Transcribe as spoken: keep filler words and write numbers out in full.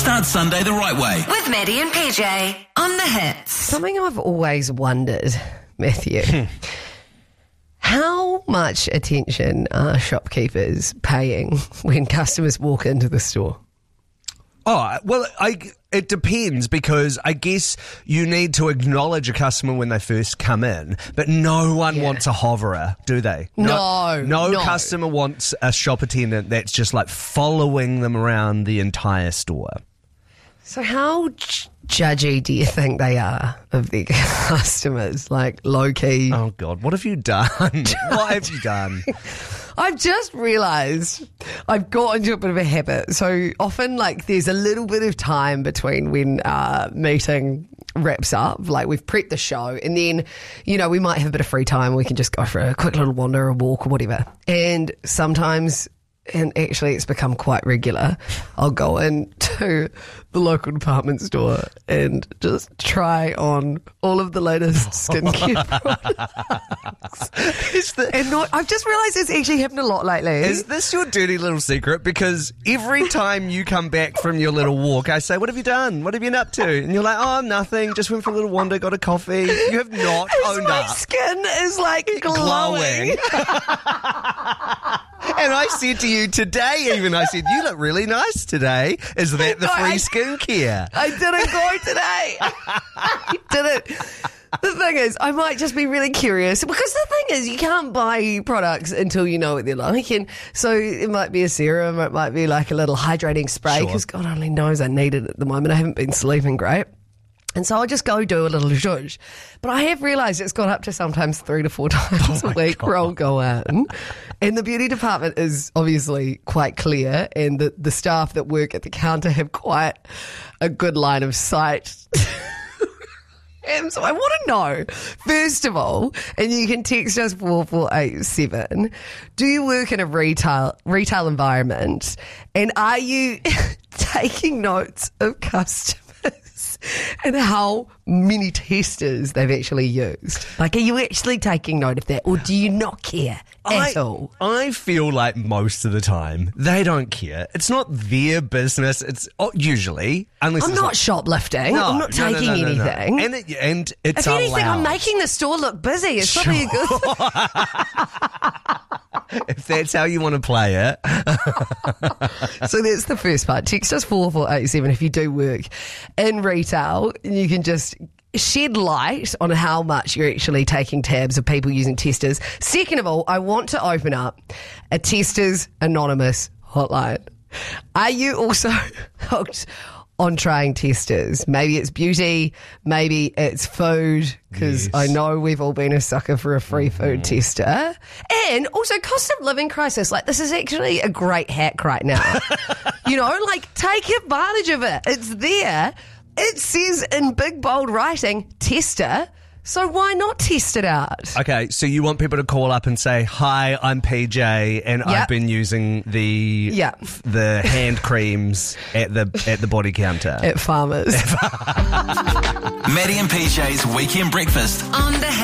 Start Sunday the right way. With Maddie and P J on the Hits. Something I've always wondered, Matthew, how much attention are shopkeepers paying when customers walk into the store? Oh, well, I, it depends, because I guess you need to acknowledge a customer when they first come in, but no one Yeah. wants a hoverer, do they? No, no. no. customer wants a shop attendant that's just like following them around the entire store. So how j- judgy do you think they are of their customers? Like, low-key? Oh, God, what have you done? What have you done? I've just realised I've got into a bit of a habit. So often, like, there's a little bit of time between when uh, meeting wraps up, like we've prepped the show, and then, you know, we might have a bit of free time. We can just go for a quick little wander, a walk or whatever. And sometimes, and actually it's become quite regular, I'll go into the local department store and just try on all of the latest skincare products. Is, the, And not, I've just realised it's actually happened a lot lately. is this your dirty little secret? Because every time you come back from your little walk, I say, what have you done? What have you been up to? And you're like, oh, nothing. Just went for a little wander, got a coffee. You have not owned my up. skin is like glowing. And I said to you today, even, I said, you look really nice today. Is that the No, free I- skincare? I didn't go today. I didn't. The thing is, I might just be really curious, because the thing is, you can't buy products until you know what they're like. And so it might be a serum, it might be like a little hydrating spray, Sure. because God only knows I need it at the moment. I haven't been sleeping great. And so I'll just go do a little zhuzh. But I have realised it's gone up to sometimes three to four times Oh a week where I'll go in. And the beauty department is obviously quite clear, and the, the staff that work at the counter have quite a good line of sight. And so I want to know, first of all, and you can text us four four eight seven, do you work in a retail retail environment, and are you taking notes of customers and how many testers they've actually used? Like, are you actually taking note of that, or do you not care at I, all? I feel like most of the time they don't care. It's not their business. It's oh, usually, unless I'm it's not like, shoplifting. No, I'm not no, no, taking no, no, no. anything. And it, and it's If anything, allowed. I'm making the store look busy. It's probably a good thing. If that's how you want to play it. So that's the first part. Text us four four eight seven if you do work in retail, and you can just shed light on how much you're actually taking tabs of people using testers. Second of all, I want to open up a Testers Anonymous hotline. Are you also hooked on trying testers? Maybe it's beauty, maybe it's food, because Yes. I know we've all been a sucker for a free food tester. And also cost of living crisis. Like, this is actually a great hack right now. You know, like, take advantage of it. It's there. It says in big bold writing, tester. So why not test it out? Okay, so you want people to call up and say, "Hi, I'm P J, and I've Yep. been using the Yep. the hand creams at the at the body counter." At Farmers. Maddie and P J's Weekend Breakfast. On the Hits.